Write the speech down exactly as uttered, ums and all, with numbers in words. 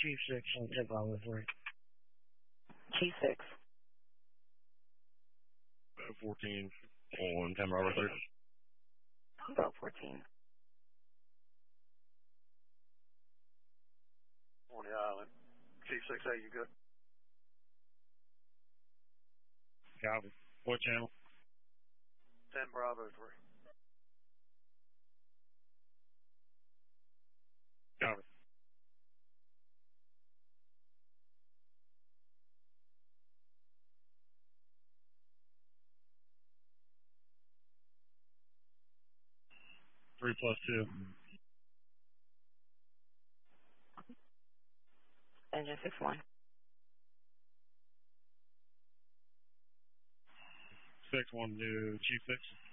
Chief six on ten Bravo three. Chief six. fourteen on ten Bravo three. About fourteen. On the island. Chief six A, you good? Copy. What channel? ten Bravo three. Copy. Three plus two. Engine six one. Six one to Chief six.